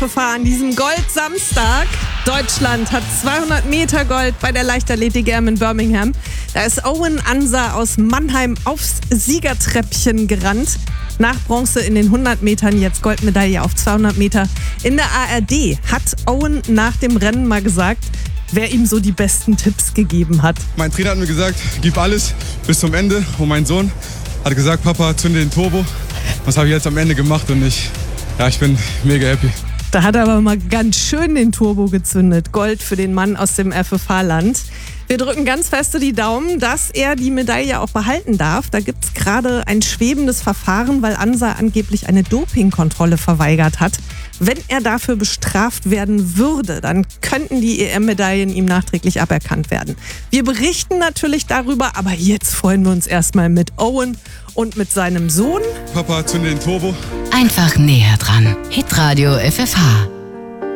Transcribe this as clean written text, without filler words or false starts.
FFH an diesem Gold-Samstag. Deutschland hat 200 Meter Gold bei der Leichtathletik-EM in Birmingham. Da ist Owen Ansa aus Mannheim aufs Siegertreppchen gerannt. Nach Bronze in den 100 Metern, jetzt Goldmedaille auf 200 Meter. In der ARD hat Owen nach dem Rennen mal gesagt, wer ihm so die besten Tipps gegeben hat. Mein Trainer hat mir gesagt, gib alles bis zum Ende. Und mein Sohn hat gesagt, Papa, zünde den Turbo. Was habe ich jetzt am Ende gemacht und ich bin mega happy. Da hat er aber mal ganz schön den Turbo gezündet. Gold für den Mann aus dem FFH-Land. Wir drücken ganz feste die Daumen, dass er die Medaille auch behalten darf. Da gibt es gerade ein schwebendes Verfahren, weil Ansa angeblich eine Dopingkontrolle verweigert hat. Wenn er dafür bestraft werden würde, dann könnten die EM-Medaillen ihm nachträglich aberkannt werden. Wir berichten natürlich darüber, aber jetzt freuen wir uns erstmal mit Owen und mit seinem Sohn. Papa, zünde den Turbo. Einfach näher dran. Hitradio FFH.